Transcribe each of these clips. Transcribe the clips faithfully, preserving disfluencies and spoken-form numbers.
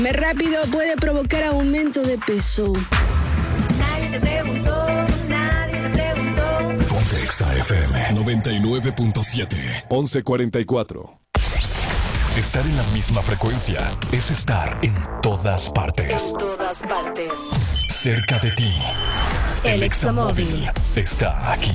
Comer rápido puede provocar aumento de peso. Nadie te preguntó, nadie te preguntó. Ponte Exa F M noventa y nueve punto siete, once cuarenta y cuatro. Estar en la misma frecuencia es estar en todas partes. En todas partes. Cerca de ti. El Examóvil está aquí.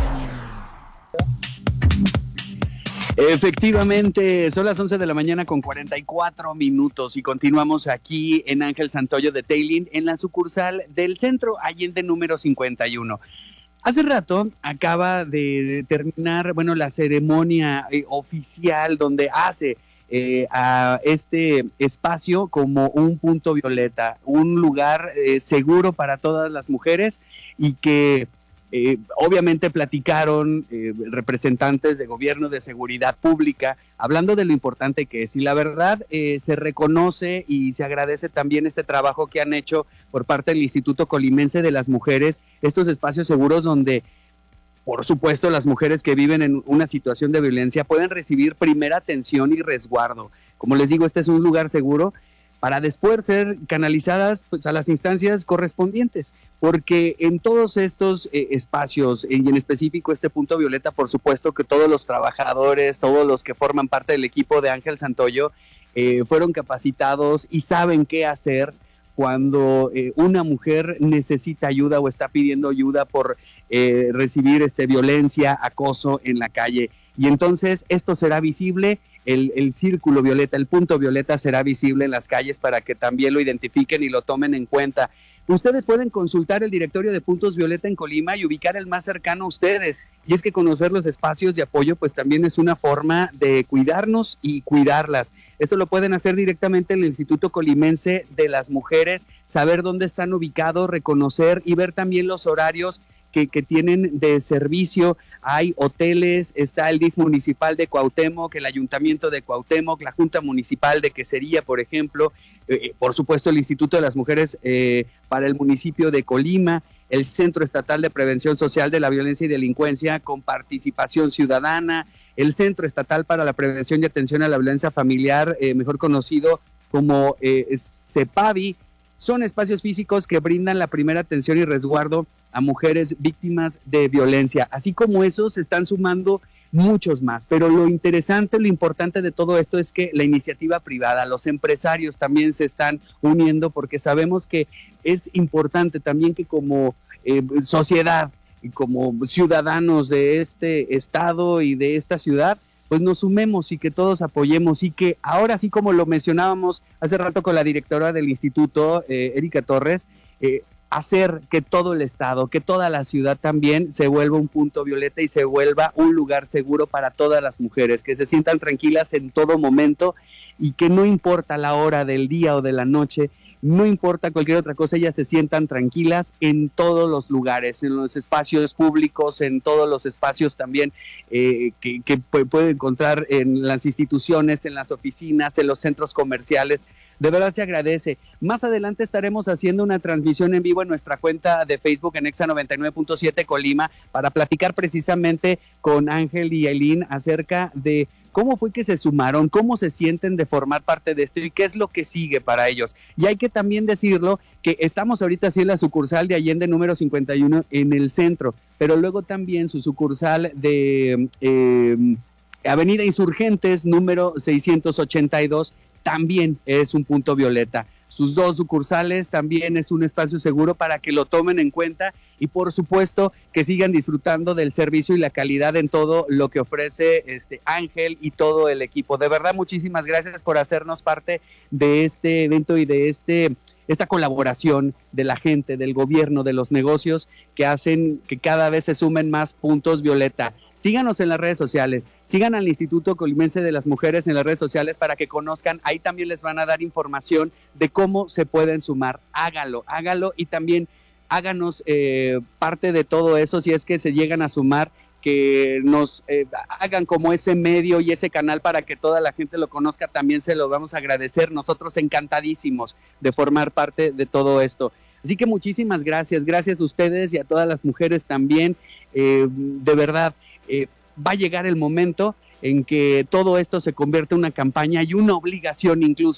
Efectivamente, son las once de la mañana con cuarenta y cuatro minutos y continuamos aquí en Ángel Santoyo de Tailín, en la sucursal del Centro Allende número cincuenta y uno. Hace rato acaba de terminar, bueno, la ceremonia eh, oficial donde hace eh, a este espacio como un punto violeta, un lugar eh, seguro para todas las mujeres y que Eh, obviamente platicaron eh, representantes de gobierno, de seguridad pública, hablando de lo importante que es. Y la verdad, eh, se reconoce y se agradece también este trabajo que han hecho por parte del Instituto Colimense de las Mujeres, estos espacios seguros donde, por supuesto, las mujeres que viven en una situación de violencia pueden recibir primera atención y resguardo. Como les digo, este es un lugar seguro para después ser canalizadas pues, a las instancias correspondientes, porque en todos estos eh, espacios, y en específico este punto violeta, por supuesto que todos los trabajadores, todos los que forman parte del equipo de Ángel Santoyo, eh, fueron capacitados y saben qué hacer cuando eh, una mujer necesita ayuda o está pidiendo ayuda por eh, recibir este, violencia, acoso en la calle. Y entonces esto será visible, el, el círculo violeta, el punto violeta será visible en las calles para que también lo identifiquen y lo tomen en cuenta. Ustedes pueden consultar el directorio de puntos violeta en Colima y ubicar el más cercano a ustedes. Y es que conocer los espacios de apoyo pues también es una forma de cuidarnos y cuidarlas. Esto lo pueden hacer directamente en el Instituto Colimense de las Mujeres, saber dónde están ubicados, reconocer y ver también los horarios Que, que tienen de servicio. Hay hoteles, está el D I F municipal de Cuauhtémoc, el ayuntamiento de Cuauhtémoc, la Junta Municipal de Quesería, por ejemplo, eh, por supuesto el Instituto de las Mujeres eh, para el municipio de Colima, el Centro Estatal de Prevención Social de la Violencia y Delincuencia con participación ciudadana, el Centro Estatal para la Prevención y Atención a la Violencia Familiar, eh, mejor conocido como eh, CEPAVI. Son espacios físicos que brindan la primera atención y resguardo a mujeres víctimas de violencia. Así como esos, se están sumando muchos más. Pero lo interesante, lo importante de todo esto es que la iniciativa privada, los empresarios también se están uniendo porque sabemos que es importante también que como eh, sociedad y como ciudadanos de este estado y de esta ciudad, pues nos sumemos y que todos apoyemos y que ahora sí, como lo mencionábamos hace rato con la directora del instituto, eh, Erika Torres, eh, hacer que todo el estado, que toda la ciudad también se vuelva un punto violeta y se vuelva un lugar seguro para todas las mujeres, que se sientan tranquilas en todo momento y que no importa la hora del día o de la noche, no importa cualquier otra cosa, ellas se sientan tranquilas en todos los lugares, en los espacios públicos, en todos los espacios también eh, que, que puede encontrar en las instituciones, en las oficinas, en los centros comerciales. De verdad se agradece. Más adelante estaremos haciendo una transmisión en vivo en nuestra cuenta de Facebook en Exa noventa y nueve punto siete Colima para platicar precisamente con Ángel y Aileen acerca de cómo fue que se sumaron, cómo se sienten de formar parte de esto y qué es lo que sigue para ellos. Y hay que también decirlo que estamos ahorita así en la sucursal de Allende número cincuenta y uno en el centro, pero luego también su sucursal de eh, Avenida Insurgentes número seiscientos ochenta y dos también es un punto violeta. Sus dos sucursales también es un espacio seguro para que lo tomen en cuenta y por supuesto que sigan disfrutando del servicio y la calidad en todo lo que ofrece este Ángel y todo el equipo. De verdad, muchísimas gracias por hacernos parte de este evento y de este esta colaboración de la gente, del gobierno, de los negocios que hacen que cada vez se sumen más puntos violeta. Síganos en las redes sociales, sigan al Instituto Colimense de las Mujeres en las redes sociales para que conozcan, ahí también les van a dar información de cómo se pueden sumar. Hágalo, hágalo y también háganos eh, parte de todo eso si es que se llegan a sumar, que nos eh, hagan como ese medio y ese canal para que toda la gente lo conozca, también se lo vamos a agradecer, nosotros encantadísimos de formar parte de todo esto. Así que muchísimas gracias, gracias a ustedes y a todas las mujeres también, eh, de verdad, eh, va a llegar el momento en que todo esto se convierte en una campaña y una obligación incluso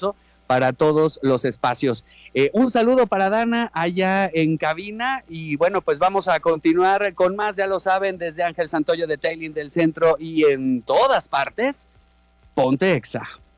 para todos los espacios. Eh, un saludo para Dana allá en cabina y bueno, pues vamos a continuar con más, ya lo saben, desde Ángel Santoyo de Tailing del Centro y en todas partes, ponte Exa.